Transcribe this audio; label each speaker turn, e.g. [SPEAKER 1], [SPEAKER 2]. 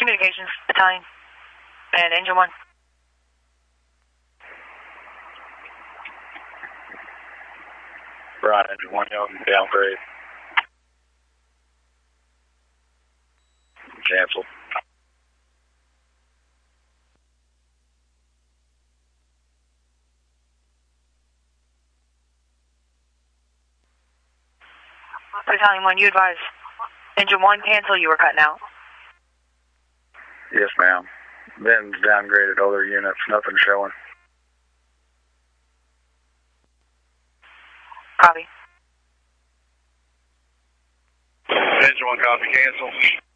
[SPEAKER 1] Communications Battalion and Engine 1.
[SPEAKER 2] Right, Engine 1, y'all can downgrade. Cancel.
[SPEAKER 1] Battalion 1, you advise Engine 1 cancel, you were cutting out.
[SPEAKER 2] Yes, ma'am. Ben's downgraded other units, nothing showing.
[SPEAKER 1] Copy.
[SPEAKER 2] Engine 1, copy, cancel.